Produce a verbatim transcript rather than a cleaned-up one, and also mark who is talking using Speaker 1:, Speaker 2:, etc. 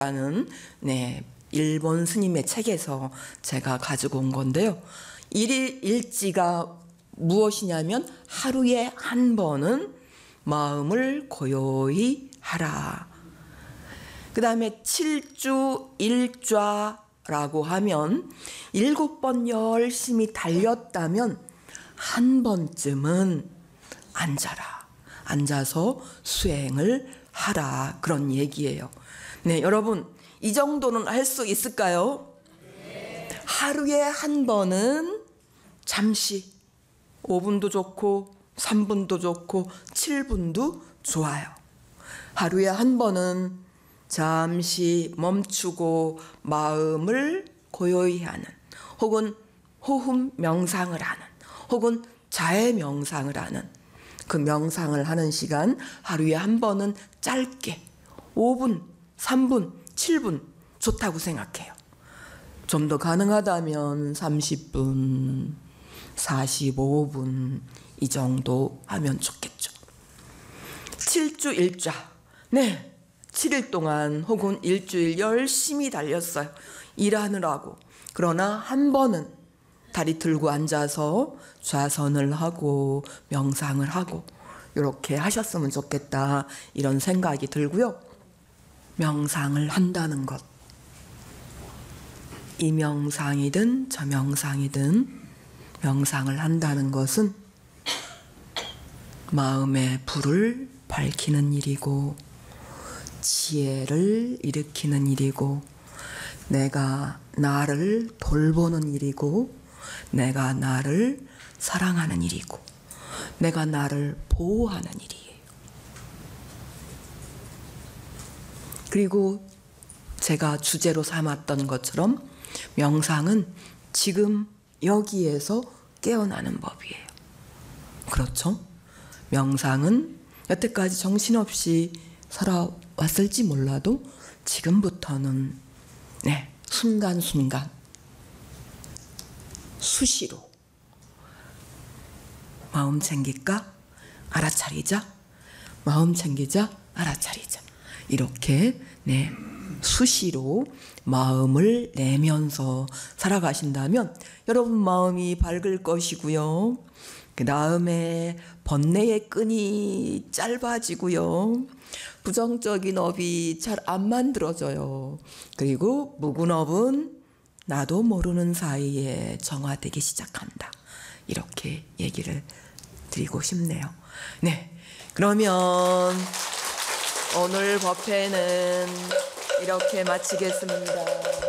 Speaker 1: 라는 네, 일본 스님의 책에서 제가 가지고 온 건데요. 일일 일지가 무엇이냐면 하루에 한 번은 마음을 고요히 하라. 그 다음에 칠주 일좌라고 하면 일곱 번 열심히 달렸다면 한 번쯤은 앉아라. 앉아서 수행을 하라. 그런 얘기예요. 네, 여러분 이 정도는 할 수 있을까요? 네. 하루에 한 번은 잠시 오 분도 좋고 삼 분도 좋고 칠 분도 좋아요. 하루에 한 번은 잠시 멈추고 마음을 고요히 하는, 혹은 호흡 명상을 하는, 혹은 자해 명상을 하는, 그 명상을 하는 시간 하루에 한 번은 짧게 오 분, 삼 분, 칠 분 좋다고 생각해요. 좀 더 가능하다면 삼십 분, 사십오 분 이 정도 하면 좋겠죠. 칠주 일좌. 네, 칠 일 동안 혹은 일주일 열심히 달렸어요. 일하느라고. 그러나 한 번은 다리 들고 앉아서 좌선을 하고 명상을 하고 이렇게 하셨으면 좋겠다, 이런 생각이 들고요. 명상을 한다는 것, 이 명상이든 저 명상이든 명상을 한다는 것은 마음의 불을 밝히는 일이고 지혜를 일으키는 일이고 내가 나를 돌보는 일이고 내가 나를 사랑하는 일이고 내가 나를 보호하는 일이에요. 그리고 제가 주제로 삼았던 것처럼 명상은 지금 여기에서 깨어나는 법이에요. 그렇죠? 명상은 여태까지 정신없이 살아왔을지 몰라도 지금부터는 네, 순간순간 수시로 마음 챙길까? 알아차리자. 마음 챙기자. 알아차리자. 이렇게 네, 수시로 마음을 내면서 살아가신다면 여러분 마음이 밝을 것이고요. 그 다음에 번뇌의 끈이 짧아지고요. 부정적인 업이 잘 안 만들어져요. 그리고 묵은 업은 나도 모르는 사이에 정화되기 시작한다. 이렇게 얘기를 드리고 싶네요. 네, 그러면 오늘 법회는 이렇게 마치겠습니다.